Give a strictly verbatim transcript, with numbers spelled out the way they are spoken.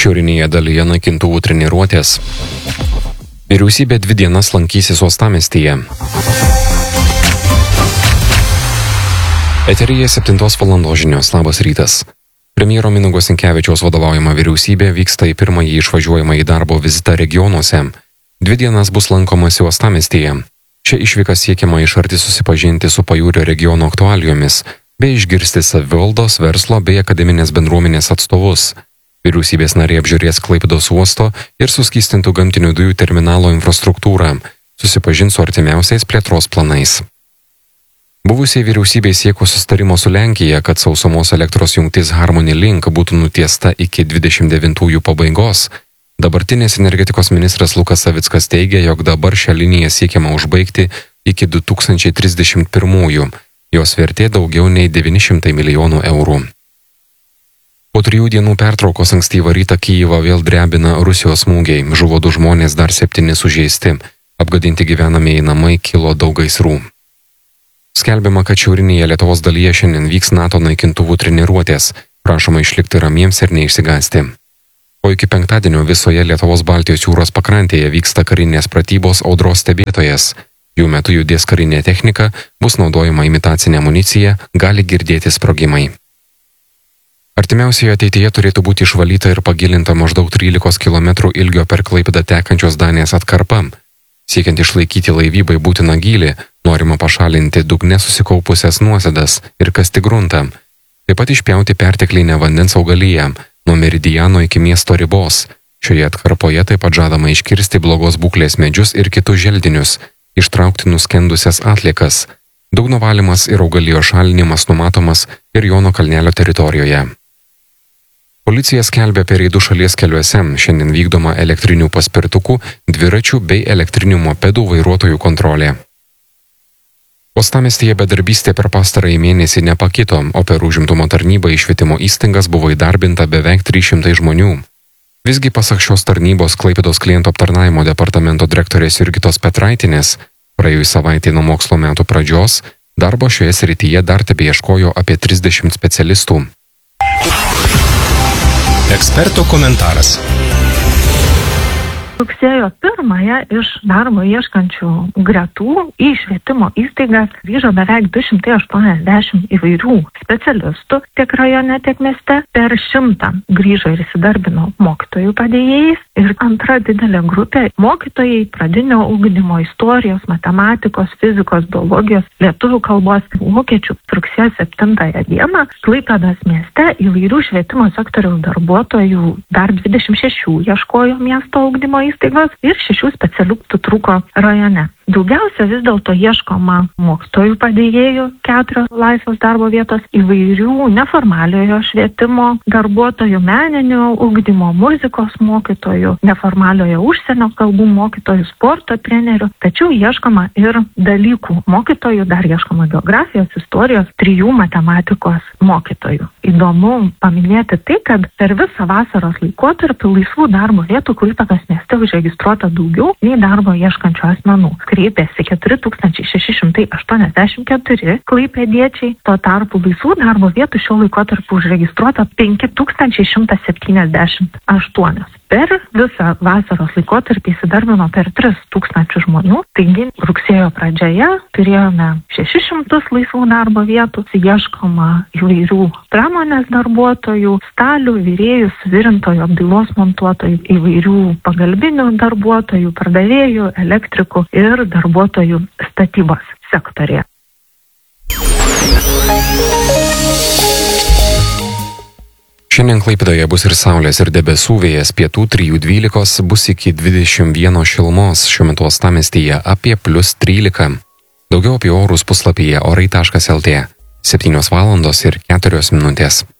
Šiaurinėje dalyje naikintuvų treniruotės. Vyriausybė dvi dienas lankysis uostamiestyje. Eteryje septintos valandos žinios. Labas rytas. Premjero Mindaugo Sinkevičiaus vadovaujama vyriausybė vyksta į pirmąjį išvažiuojamą į darbo vizitą regionuose. Dvi dienas bus lankomasi uostamiestyje. Šia išvyka siekiama iš arti susipažinti su Pajūrio regiono aktualijomis, bei išgirsti savivaldos, verslo bei akademinės bendruomenės atstovus. Vyriausybės nariai apžiūrės Klaipėdos uosto ir suskystintų gamtinių dujų terminalo infrastruktūrą, susipažins su artimiausiais plėtros planais. Buvusiai vyriausybei siekus susitarimo su Lenkija, kad sausumos elektros jungtis Harmony Link būtų nutiesta iki dvidešimt devintųjų pabaigos. Dabartinės energetikos ministras Lukas Savickas teigia, jog dabar šią liniją siekiama užbaigti iki du tūkstančiai trisdešimt pirmųjų. Jos vertė daugiau nei devyni šimtai milijonų eurų. Po trijų dienų pertraukos ankstyvą rytą Kyjivą vėl drebina Rusijos smūgiai. Žuvo du žmonės, dar septyni sužeisti. Apgadinti gyvenamieji namai, kilo daug gaisrų. Skelbiama, kad šiaurinėje Lietuvos dalyje šiandien vyks NATO naikintuvų treniruotės. Prašoma išlikti ramiems ir neišsigąsti. O iki penktadienio visoje Lietuvos Baltijos jūros pakrantėje vyksta karinės pratybos Audros stebėtojas. Jų metu judės karinė technika, bus naudojama imitacinė amunicija, gali girdėti sprogimai. Artimiausioje ateityje turėtų būti išvalyta ir pagilinta maždaug trylikos kilometrų ilgio per Klaipėdą tekančios Danės atkarpa. Siekiant išlaikyti laivybai būtiną gylį, norima pašalinti dugne susikaupusias nuosėdas ir kasti gruntą. Taip pat išpjauti perteklinę vandens augaliją nuo meridiano iki miesto ribos. Šioje atkarpoje taip pat žadama iškirsti blogos būklės medžius ir kitus želdinius, ištraukti nuskendusias atliekas. Dugno valymas ir augalijos šalinimas numatomas ir Jono kalnelio teritorijoje. Policija skelbia apie reidus šalies keliuose. Šiandien vykdoma elektrinių paspirtukų, dviračių bei elektrinių mopedų vairuotojų kontrolė. Uostamiestyje bedarbystė per pastarąjį mėnesį nepakito, o per užimtumo tarnybą į švietimo įstaigas buvo įdarbinta beveik trys šimtai žmonių. Visgi pasak šios tarnybos Klaipėdos klientų aptarnavimo departamento direktorės Jurgitos Petraitinės, praėjus savaitei nuo mokslo metų pradžios, darbo šioje srityje dar tebeieškojo apie trisdešimt specialistų. Eksperto komentaras. Rugsėjo pirmąją iš darbo ieškančių gretų į švietimo įstaigas grįžo beveik du šimtai aštuoniasdešimt įvairių specialistų tiek rajone, tiek mieste. Per šimtą grįžo ir įsidarbino mokytojų padėjėjais. Ir antra didelė grupė - mokytojai pradinio ugdymo, istorijos, matematikos, fizikos, biologijos, lietuvių kalbos, vokiečių. Rugsėjo septintąją dieną Klaipėdos mieste įvairių švietimo sektoriaus darbuotojų dar dvidešimt šešių ieškojo miesto ugdymo įstaigos ir šešių specialistų trūko rajone. Daugiausia vis dėlto ieškoma mokytojų padėjėjų, keturios laisvos darbo vietos, įvairių neformaliojo švietimo darbuotojų, meninio ugdymo, muzikos mokytojų, neformaliojo užsienio kalbų mokytojų, sporto trenerių, tačiau ieškoma ir dalykų mokytojų, dar ieškoma geografijos, istorijos, trijų matematikos mokytojų. Įdomu paminėti tai, kad per visą vasaros laikotarpį laisvų darbo vietų Klaipėdos mieste užregistruota daugiau nei darbo ieškančių asmenų. Kreipėsi keturi tūkstančiai šeši šimtai aštuoniasdešimt keturi klaipėdiečiai, tuo tarpu laisvų darbo vietų šiuo laikotarpiu užregistruota penki tūkstančiai šimtas septyniasdešimt aštuoni. Per visą vasaros laikotarpį įsidarbino per tris tūkstančius žmonių, taigi rugsėjo pradžioje turėjome šešis šimtus laisvų darbo vietų, ieškoma įvairių pramonės darbuotojų, stalių, virėjų, suvirintojų, apdailos montuotojų, įvairių pagalbinių darbuotojų, pardavėjų, elektrikų ir darbuotojų statybos sektorėje. Šiandien Klaipėdoje bus ir saulės, ir debesų, vėjas pietų trijų dvylikos, bus iki dvidešimt vieno šilumos, šiuo metu uostamiestyje apie plius trylika. Daugiau apie orus puslapyje orai taškas lt. septynios valandos ir keturios minutės.